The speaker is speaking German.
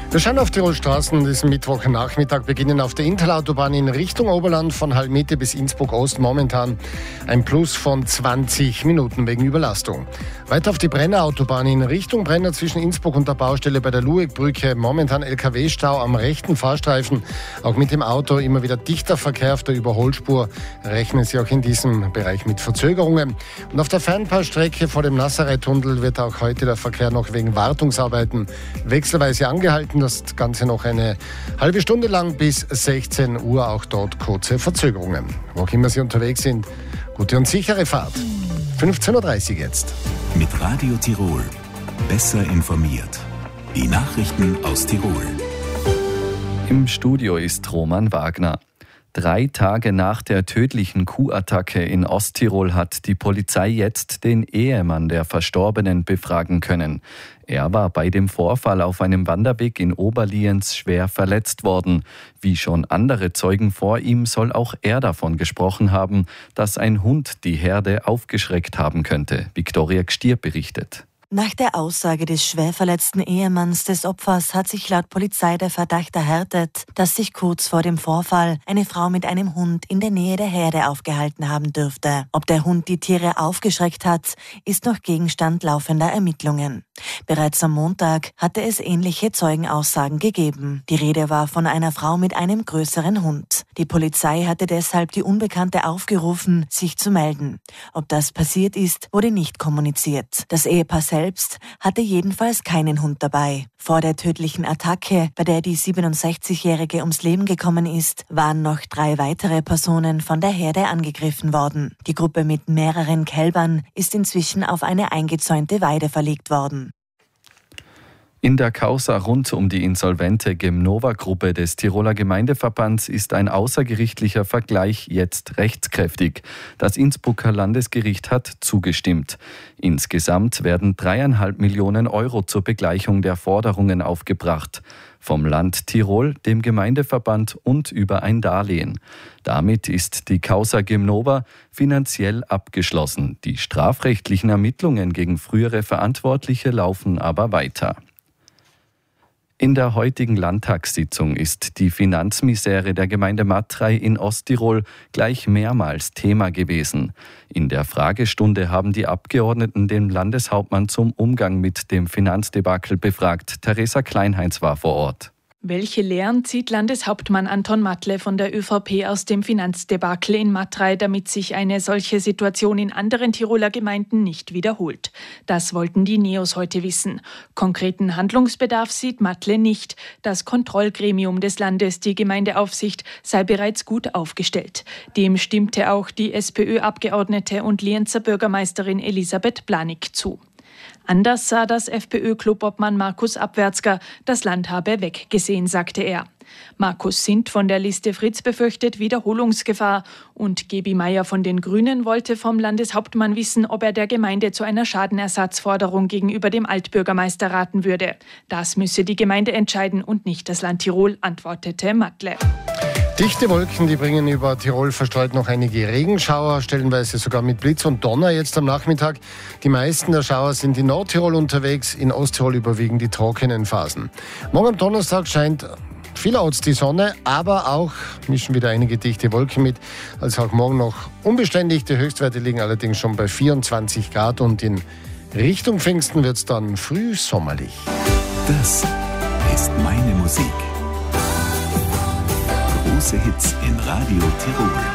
Wir schauen auf Tirol Straßen. Diesen Mittwochnachmittag beginnen auf der Intalautobahn in Richtung Oberland von Halmete bis Innsbruck Ost momentan ein Plus von 20 Minuten wegen Überlastung. Weiter auf die Brennerautobahn in Richtung Brenner zwischen Innsbruck und der Baustelle bei der Luegbrücke momentan LKW-Stau am rechten Fahrstreifen. Auch mit dem Auto immer wieder dichter Verkehr auf der Überholspur. Rechnen Sie auch in diesem Bereich mit Verzögerungen. Und auf der Fernpassstrecke vor dem Nazareth-Tunnel wird auch heute der Verkehr noch wegen Wartungsarbeiten wechselweise angehalten. Das Ganze noch eine halbe Stunde lang bis 16 Uhr. Auch dort kurze Verzögerungen. Wo auch immer Sie unterwegs sind, gute und sichere Fahrt. 15.30 Uhr jetzt. Mit Radio Tirol. Besser informiert. Die Nachrichten aus Tirol. Im Studio ist Roman Wagner. 3 Tage nach der tödlichen Kuhattacke in Osttirol hat die Polizei jetzt den Ehemann der Verstorbenen befragen können. Er war bei dem Vorfall auf einem Wanderweg in Oberlienz schwer verletzt worden. Wie schon andere Zeugen vor ihm soll auch er davon gesprochen haben, dass ein Hund die Herde aufgeschreckt haben könnte. Viktoria Gstier berichtet. Nach der Aussage des schwer verletzten Ehemanns des Opfers hat sich laut Polizei der Verdacht erhärtet, dass sich kurz vor dem Vorfall eine Frau mit einem Hund in der Nähe der Herde aufgehalten haben dürfte. Ob der Hund die Tiere aufgeschreckt hat, ist noch Gegenstand laufender Ermittlungen. Bereits am Montag hatte es ähnliche Zeugenaussagen gegeben. Die Rede war von einer Frau mit einem größeren Hund. Die Polizei hatte deshalb die Unbekannte aufgerufen, sich zu melden. Ob das passiert ist, wurde nicht kommuniziert. Das Ehepaar selbst hatte jedenfalls keinen Hund dabei. Vor der tödlichen Attacke, bei der die 67-Jährige ums Leben gekommen ist, waren noch 3 weitere Personen von der Herde angegriffen worden. Die Gruppe mit mehreren Kälbern ist inzwischen auf eine eingezäunte Weide verlegt worden. In der Causa rund um die insolvente Gemnova-Gruppe des Tiroler Gemeindeverbands ist ein außergerichtlicher Vergleich jetzt rechtskräftig. Das Innsbrucker Landesgericht hat zugestimmt. Insgesamt werden 3,5 Millionen Euro zur Begleichung der Forderungen aufgebracht. Vom Land Tirol, dem Gemeindeverband und über ein Darlehen. Damit ist die Causa Gemnova finanziell abgeschlossen. Die strafrechtlichen Ermittlungen gegen frühere Verantwortliche laufen aber weiter. In der heutigen Landtagssitzung ist die Finanzmisere der Gemeinde Matrei in Osttirol gleich mehrmals Thema gewesen. In der Fragestunde haben die Abgeordneten den Landeshauptmann zum Umgang mit dem Finanzdebakel befragt. Theresa Kleinheinz war vor Ort. Welche Lehren zieht Landeshauptmann Anton Matle von der ÖVP aus dem Finanzdebakel in Matrei, damit sich eine solche Situation in anderen Tiroler Gemeinden nicht wiederholt? Das wollten die Neos heute wissen. Konkreten Handlungsbedarf sieht Matle nicht. Das Kontrollgremium des Landes, die Gemeindeaufsicht, sei bereits gut aufgestellt. Dem stimmte auch die SPÖ-Abgeordnete und Lienzer Bürgermeisterin Elisabeth Blanik zu. Anders sah das FPÖ-Clubobmann Markus Abwärtsger, das Land habe weggesehen, sagte er. Markus Sindt von der Liste Fritz befürchtet Wiederholungsgefahr und Gebi Meier von den Grünen wollte vom Landeshauptmann wissen, ob er der Gemeinde zu einer Schadenersatzforderung gegenüber dem Altbürgermeister raten würde. Das müsse die Gemeinde entscheiden und nicht das Land Tirol, antwortete Matle. Dichte Wolken, die bringen über Tirol verstreut noch einige Regenschauer, stellenweise sogar mit Blitz und Donner jetzt am Nachmittag. Die meisten der Schauer sind in Nordtirol unterwegs, in Osttirol überwiegen die trockenen Phasen. Morgen am Donnerstag scheint vielerorts die Sonne, aber auch mischen wieder einige dichte Wolken mit. Also auch morgen noch unbeständig. Die Höchstwerte liegen allerdings schon bei 24 Grad und in Richtung Pfingsten wird es dann früh sommerlich. Das ist meine Musik. Große Hits in Radio Tirol.